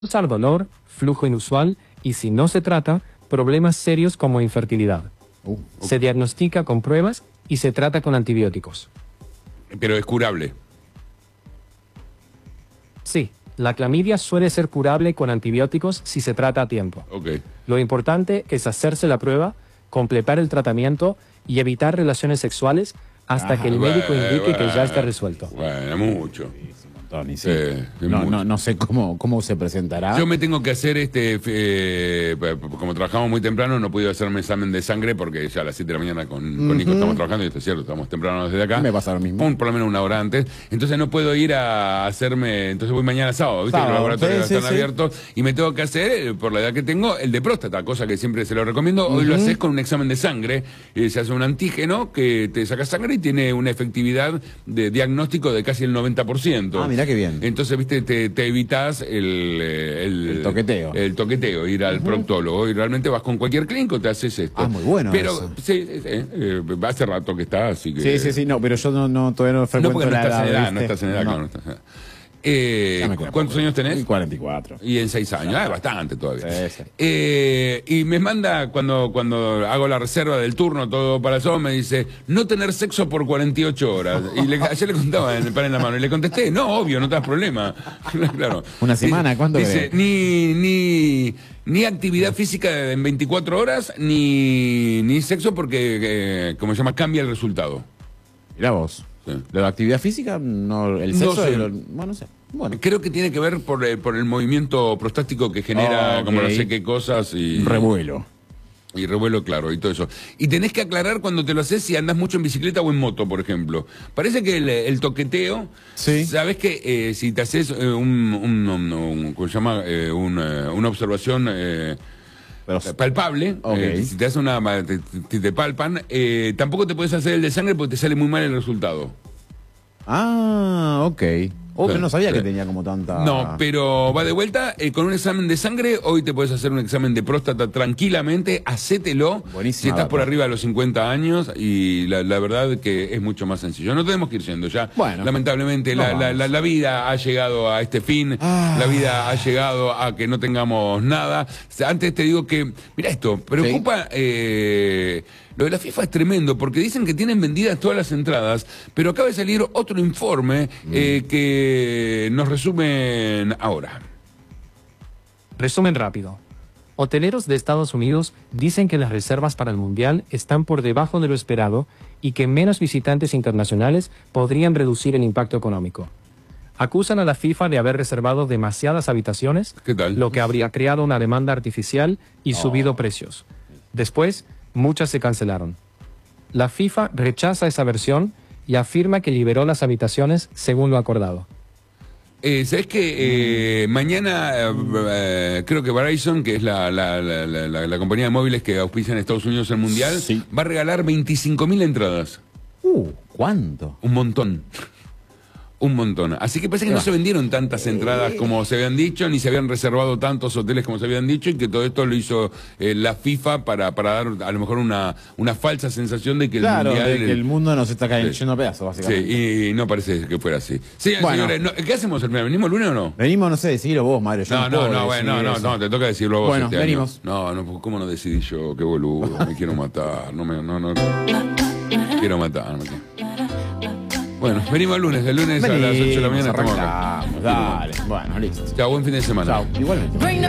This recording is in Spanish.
causar dolor, flujo inusual y, si no se trata, problemas serios como infertilidad. Se diagnostica con pruebas y se trata con antibióticos. Pero es curable. Sí, la clamidia suele ser curable con antibióticos si se trata a tiempo. Lo importante es hacerse la prueba, completar el tratamiento y evitar relaciones sexuales hasta que el médico indique que ya está resuelto. Bueno, mucho. No sé cómo se presentará. Yo me tengo que hacer como trabajamos muy temprano, no pude hacerme examen de sangre porque ya a las 7 de la mañana con Nico estamos trabajando, y esto es cierto, estamos temprano desde acá. Me pasa lo mismo. Por lo menos una hora antes. Entonces no puedo ir a hacerme, entonces voy mañana sábado, ¿viste? Los laboratorios están abiertos y me tengo que hacer, por la edad que tengo, el de próstata, cosa que siempre se lo recomiendo. Hoy lo haces con un examen de sangre, se hace un antígeno que te saca sangre y tiene una efectividad de diagnóstico de casi el 90%. Ah, mirá qué bien. Entonces, viste, te evitas el toqueteo. El toqueteo, ir al proctólogo. Y realmente vas con cualquier clínico, te haces esto. Ah, muy bueno. Pero eso. sí, hace rato que está, así que. Sí, no, pero yo todavía no frecuento porque no la estás en edad, ¿viste? no estás en edad, claro, no estás en edad. ¿Cuántos años tenés? 44. Y en 6 años, bastante todavía. Sí. Y me manda, cuando hago la reserva del turno, todo para eso, me dice, no tener sexo por 48 horas. Y ayer le contaba en el pan en la mano, y le contesté, no, obvio, no te das problema. Claro. ¿Una semana? ¿Cuándo? Dice, ni actividad física en 24 horas, ni sexo porque, como se llama, cambia el resultado. Mirá vos. Sí. ¿La actividad física? No, el sexo. No sé. No sé. Bueno. Creo que tiene que ver por el movimiento prostático que genera, como no sé qué cosas. Y revuelo. Y revuelo, claro, y todo eso. Y tenés que aclarar cuando te lo haces si andás mucho en bicicleta o en moto, por ejemplo. Parece que el toqueteo, sí. Sabés que si te haces ¿cómo se llama? Una observación palpable, si te hace te palpan, tampoco te puedes hacer el de sangre porque te sale muy mal el resultado. Ah, ok. Pero no sabía que tenía como tanta... No, pero va de vuelta, con un examen de sangre, hoy te puedes hacer un examen de próstata tranquilamente, hacételo. Buenísima si estás por data. arriba de los 50 años, y la verdad que es mucho más sencillo. No tenemos que ir yendo ya. Bueno, lamentablemente la vida ha llegado a este fin, la vida ha llegado a que no tengamos nada. Antes te digo que, mira esto, preocupa... Lo de la FIFA es tremendo, porque dicen que tienen vendidas todas las entradas, pero acaba de salir otro informe que nos resumen ahora. Resumen rápido. Hoteleros de Estados Unidos dicen que las reservas para el Mundial están por debajo de lo esperado y que menos visitantes internacionales podrían reducir el impacto económico. Acusan a la FIFA de haber reservado demasiadas habitaciones, ¿Qué tal? lo que habría creado una demanda artificial y subido precios. Después, muchas se cancelaron. La FIFA rechaza esa versión y afirma que liberó las habitaciones según lo acordado. ¿Sabés que mañana creo que Verizon, que es la compañía de móviles que auspicia en Estados Unidos el Mundial, va a regalar 25.000 entradas? ¿Cuánto? Un montón. Un montón. Así que parece que no se vendieron tantas entradas como se habían dicho, ni se habían reservado tantos hoteles como se habían dicho, y que todo esto lo hizo la FIFA para dar a lo mejor una falsa sensación de que el Mundial... de que el mundo nos está cayendo a pedazos, básicamente. Sí, y no parece que fuera así. Sí, bueno, señores, ¿qué hacemos el final? ¿Venimos el lunes o no? Venimos, no sé, decirlo vos, Mario. No, te toca decirlo vos. Bueno, este venimos. Año. No, ¿cómo no decidí yo? Qué boludo, me quiero matar. Quiero matarme. Bueno, venimos el lunes a las 8 de la mañana estamos acá. Dale, bueno, listo. Chao, buen fin de semana. Chao, igualmente.